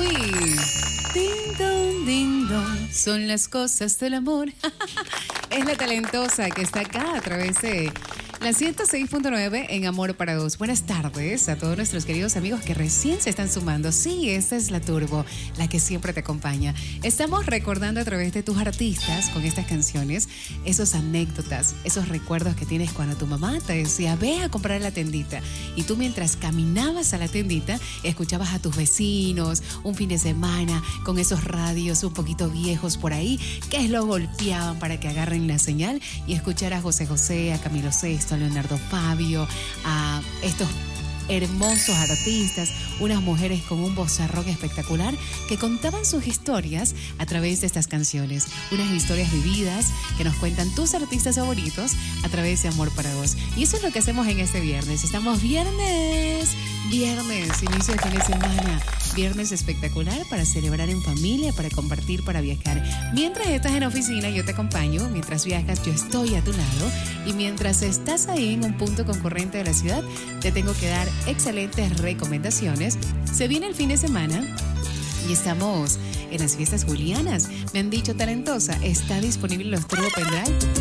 Sí. Ding dong, son las cosas del amor. Es la talentosa que está acá a través de la 106.9 en Amor para Dos. Buenas tardes a todos nuestros queridos amigos que recién se están sumando. Sí, esta es la Turbo, la que siempre te acompaña. Estamos recordando a través de tus artistas con estas canciones esos anécdotas, esos recuerdos que tienes cuando tu mamá te decía, ve a comprar a la tendita. Y tú mientras caminabas a la tendita, escuchabas a tus vecinos un fin de semana con esos radios un poquito viejos por ahí, que lo golpeaban para que agarren la señal y escuchar a José José, a Camilo Sesto, a Leonardo Fabio, a estos hermosos artistas, unas mujeres con un vozarrón espectacular que contaban sus historias a través de estas canciones, unas historias vividas que nos cuentan tus artistas favoritos a través de Amor para Dos. Y eso es lo que hacemos en este viernes. Estamos viernes, inicio de fin de semana, viernes espectacular para celebrar en familia, para compartir, para viajar. Mientras estás en la oficina, yo te acompaño. Mientras viajas, yo estoy a tu lado. Y mientras estás ahí en un punto concurrente de la ciudad, te tengo que dar excelentes recomendaciones. Se viene el fin de semana y estamos en las fiestas julianas. Me han dicho, talentosa, está disponible los Turbo Pendrive.